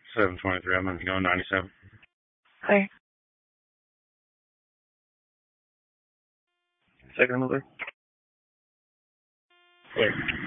723. I'm going to go 97. Hi. Second number. Clear.